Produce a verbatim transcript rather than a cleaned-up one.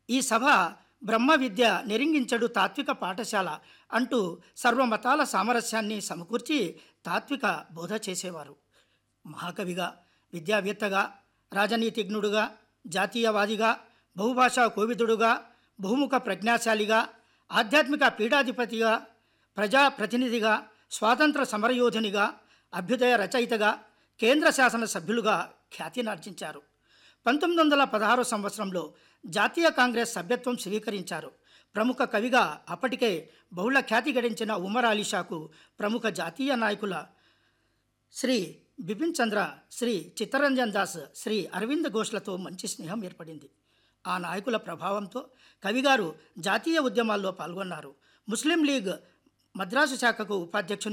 ఈ సభ బ్రహ్మ విద్య నిరింగించడు తాత్విక పాఠశాల అంటూ సర్వమతాల సామరస్యాన్ని సమకూర్చి తాత్విక బోధ చేసేవారు. మహాకవిగా, విద్యావేత్తగా, రాజనీతిజ్ఞుడుగా, జాతీయవాదిగా, బహుభాషా కోవిదుడుగా, బహుముఖ ప్రజ్ఞాశాలిగా, ఆధ్యాత్మిక పీఠాధిపతిగా, ప్రజాప్రతినిధిగా, స్వాతంత్ర సమరయోధునిగా, అభ్యుదయ రచయితగా, కేంద్ర శాసన సభ్యులుగా ఖ్యాతినార్జించారు. పంతొమ్మిది వందల పదహారు సంవత్సరంలో జాతీయ కాంగ్రెస్ సభ్యత్వం స్వీకరించారు. ప్రముఖ కవిగా అప్పటికే బహుళ ఖ్యాతి గడించిన ఉమర్ అలీషాకు ప్రముఖ జాతీయ నాయకుల శ్రీ బిపిన్ చంద్ర, శ్రీ చిత్తరంజన్ దాస్, శ్రీ అరవింద్ ఘోష్లతో మంచి స్నేహం ఏర్పడింది. ఆ నాయకుల ప్రభావంతో కవిగారు జాతీయ ఉద్యమాల్లో పాల్గొన్నారు. ముస్లిం లీగ్ మద్రాసు శాఖకు ఉపాధ్యక్షుని